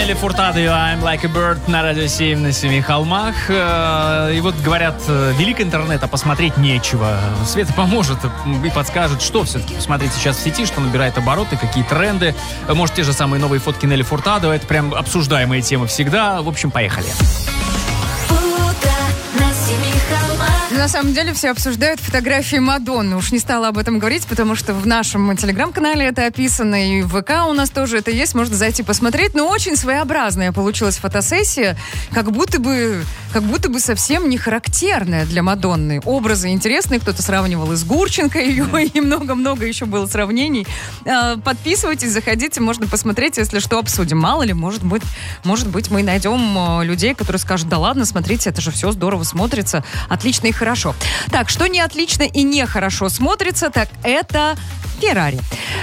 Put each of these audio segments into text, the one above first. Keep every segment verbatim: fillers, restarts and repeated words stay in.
Нелли Фуртадо и I'm Like a Bird на радио семь на семи холмах. И вот говорят, велик интернет, а посмотреть нечего. Света поможет и подскажет, что все-таки посмотреть сейчас в сети, что набирает обороты, какие тренды. Может, те же самые новые фотки Нелли Фуртадо. Это прям обсуждаемые темы всегда. В общем, поехали. На самом деле все обсуждают фотографии Мадонны. Уж не стала об этом говорить, потому что в нашем телеграм-канале это описано, и в ВК у нас тоже это есть, можно зайти посмотреть. Но очень своеобразная получилась фотосессия, как будто бы, как будто бы совсем не характерная для Мадонны. Образы интересные, кто-то сравнивал и с Гурченко ее, и много-много еще было сравнений. Подписывайтесь, заходите, можно посмотреть, если что, обсудим. Мало ли, может быть, может быть, мы найдем людей, которые скажут: да ладно, смотрите, это же все здорово смотрится, отлично и хорошо. Так, что не отлично и не хорошо смотрится, так это Феррари.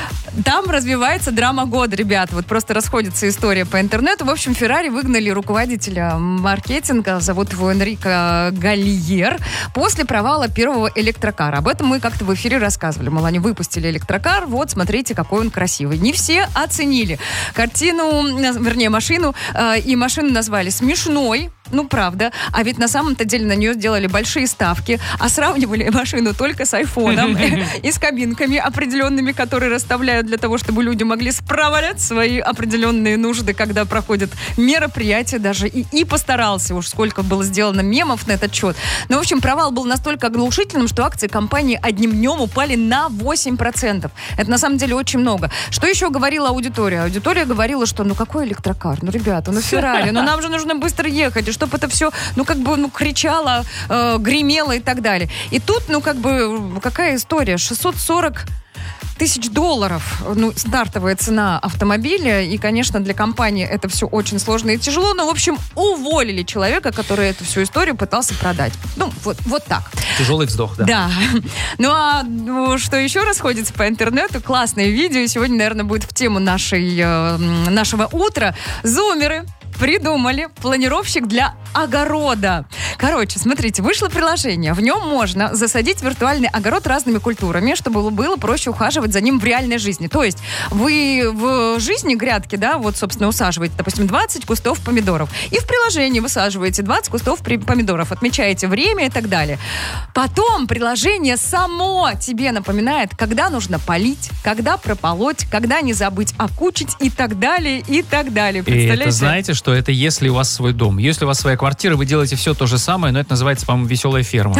Там развивается драма года, ребят. Вот просто расходится история по интернету. В общем, Феррари выгнали руководителя маркетинга, зовут его Энрико Галлиер, после провала первого электрокара. Об этом мы как-то в эфире рассказывали. Мол, они выпустили электрокар, вот, смотрите, какой он красивый. Не все оценили картину, вернее, машину, э, и машину назвали смешной. Ну, правда. А ведь на самом-то деле на нее сделали большие ставки, а сравнивали машину только с айфоном и с кабинками определенными, которые расставляют для того, чтобы люди могли справлять свои определенные нужды, когда проходят мероприятия даже. И, и постарался уж, сколько было сделано мемов на этот счет. Но, в общем, провал был настолько оглушительным, что акции компании одним днем упали на восемь процентов. Это на самом деле очень много. Что еще говорила аудитория? Аудитория говорила, что ну какой электрокар? Ну, ребята, ну Феррари, ну нам же нужно быстро ехать, и чтобы это все, ну, как бы, ну, кричало, э, гремело и так далее. И тут, ну, как бы, какая история? шестьсот сорок тысяч долларов, ну, стартовая цена автомобиля, и, конечно, для компании это все очень сложно и тяжело, но, в общем, уволили человека, который эту всю историю пытался продать. Ну, вот, вот так. Тяжелый вздох, да. Да. Ну, а ну, что еще расходится по интернету? Классное видео, сегодня, наверное, будет в тему нашей, э, нашего утра. Зумеры придумали планировщик для огорода. Короче, смотрите, вышло приложение. В нем можно засадить виртуальный огород разными культурами, чтобы было проще ухаживать за ним в реальной жизни. То есть вы в жизни грядки, да, вот, собственно, усаживаете, допустим, двадцать кустов помидоров. И в приложении высаживаете двадцать кустов помидоров, отмечаете время и так далее. Потом приложение само тебе напоминает, когда нужно полить, когда прополоть, когда не забыть окучить и так далее, и так далее. Представляете? И это, знаете, что это если у вас свой дом. Если у вас своя квартира, вы делаете все то же самое, но это называется, по-моему, веселая ферма.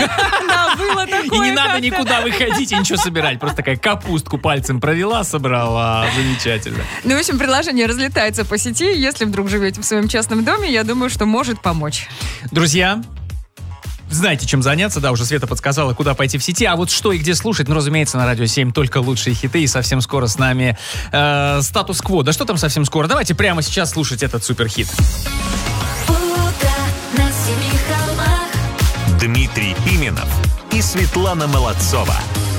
Да, было такое. И не надо никуда выходить и ничего собирать. Просто такая капустку пальцем провела, собрала. Замечательно. Ну, в общем, приложение разлетается по сети. Если вдруг живете в своем частном доме, я думаю, что может помочь. Друзья, знаете, чем заняться, да, уже Света подсказала, куда пойти в сети, а вот что и где слушать, ну, разумеется, на Радио семь только лучшие хиты, и совсем скоро с нами э, статус-кво. Да что там совсем скоро? Давайте прямо сейчас слушать этот суперхит. Дмитрий Пименов и Светлана Молодцова.